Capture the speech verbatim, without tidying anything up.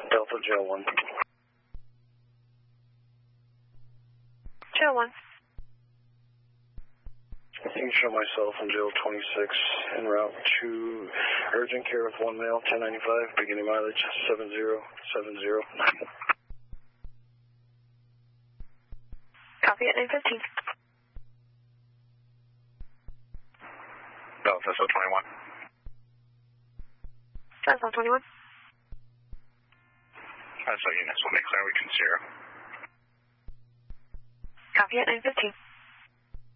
Delta Jail one. Jail one. I think show myself in jail twenty-six en route to urgent care with one male, ten ninety-five, beginning mileage seven zero seven zero nine. Copy at nine fifteen. Delta S O twenty-one. S O twenty-one. S O units will make clear we can zero. Copy at nine fifteen.